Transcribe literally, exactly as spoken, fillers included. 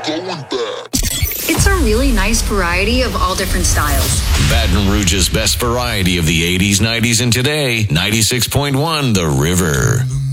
It's a really nice variety of all different styles. Baton Rouge's best variety of the eighties, nineties, and today. ninety-six point one The River.